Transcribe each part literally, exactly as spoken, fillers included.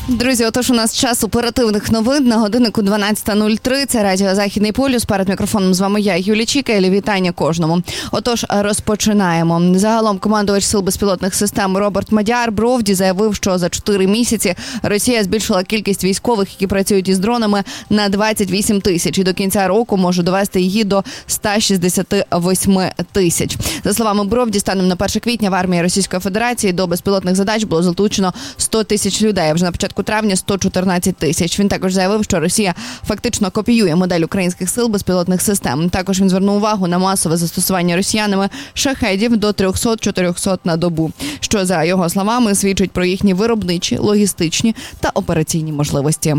Друзі, отож у нас час оперативних новин на годиннику дванадцята нуль три. Це радіо «Західний полюс». Перед мікрофоном з вами я, Юлія Чікель. Вітання кожному. Отож, розпочинаємо. Загалом командувач сил безпілотних систем Роберт Мадяр Бровді заявив, що за чотири місяці Росія збільшила кількість військових, які працюють із дронами, на двадцять вісім тисяч. І до кінця року може довести її до ста шістдесяти восьми тисяч. За словами Бровді, станом на перше квітня в армії Російської Федерації до безпілотних задач було залучено сто тисяч людей. Вже на початку травня сто чотирнадцять тисяч. Він також заявив, що Росія фактично копіює модель українських сил безпілотних систем. Також він звернув увагу на масове застосування росіянами шахедів до триста-чотириста на добу, що, за його словами, свідчить про їхні виробничі, логістичні та операційні можливості.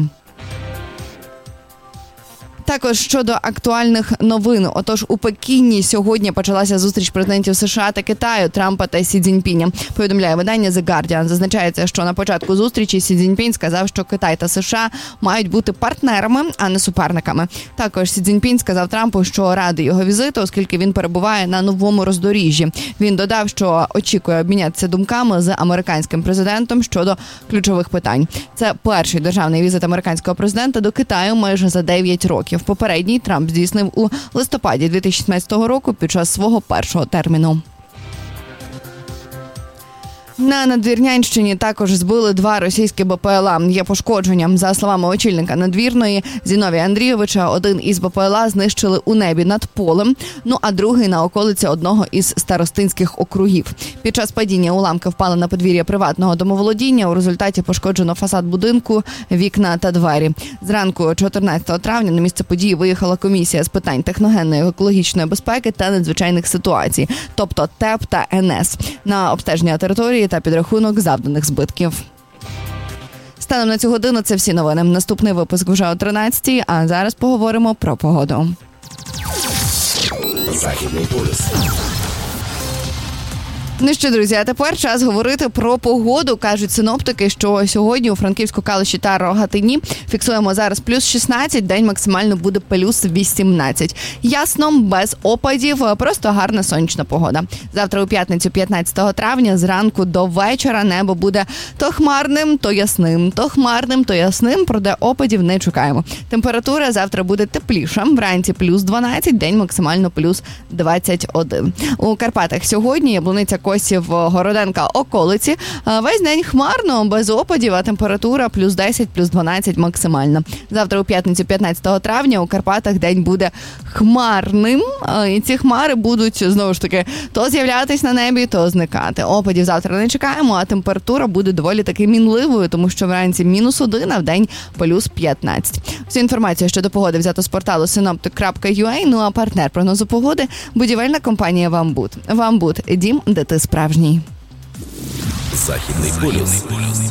Також щодо актуальних новин. Отож, у Пекіні сьогодні почалася зустріч президентів США та Китаю, Трампа та Сі Цзіньпіня. Повідомляє видання The Guardian. Зазначається, що на початку зустрічі Сі Цзіньпінь сказав, що Китай та США мають бути партнерами, а не суперниками. Також Сі Цзіньпінь сказав Трампу, що радий його візиту, оскільки він перебуває на новому роздоріжжі. Він додав, що очікує обмінятися думками з американським президентом щодо ключових питань. Це перший державний візит американського президента до Китаю майже за дев'ять років. Попередній Трамп здійснив у листопаді дві тисячі шістнадцятого року під час свого першого терміну. На Надвірнянщині також збили два російські Бе Пе Ел А. Є пошкодження. За словами очільника Надвірної Зіновія Андрійовича, один із Бе Пе Ел А знищили у небі над полем, ну а другий на околиці одного із старостинських округів. Під час падіння уламки впали на подвір'я приватного домоволодіння. У результаті пошкоджено фасад будинку, вікна та двері. Зранку чотирнадцятого травня на місце події виїхала комісія з питань техногенної екологічної безпеки та надзвичайних ситуацій, тобто Те П та Ен Ес, на обстеження території та підрахунок завданих збитків. Станом на цю годину це всі новини. Наступний випуск вже о тринадцятій, а зараз поговоримо про погоду. Західний полюс. Ну що, друзі, а тепер час говорити про погоду. Кажуть синоптики, що сьогодні у Франківську, Калуші та Рогатині фіксуємо зараз плюс шістнадцять, день максимально буде плюс вісімнадцять. Ясно, без опадів, просто гарна сонячна погода. Завтра у п'ятницю, п'ятнадцятого травня, зранку до вечора небо буде то хмарним, то ясним, то хмарним, то ясним, проте опадів не чекаємо. Температура завтра буде тепліша, вранці плюс дванадцять, день максимально плюс двадцять один. У Карпатах сьогодні Яблуниця, Косів, Городенка, околиці. Весь день хмарно, без опадів, а температура плюс десять, плюс дванадцять максимально. Завтра у п'ятницю, п'ятнадцятого травня, у Карпатах день буде хмарним. І ці хмари будуть, знову ж таки, то з'являтись на небі, то зникати. Опадів завтра не чекаємо, а температура буде доволі таки мінливою, тому що вранці мінус один, а вдень плюс п'ятнадцять. Всю інформацію щодо погоди взято з порталу синоптик крапка ю а, ну а партнер прогнозу погоди – будівельна компанія «Вамбуд». «Вамбуд» – дім, де ти справжній. Західний полюс.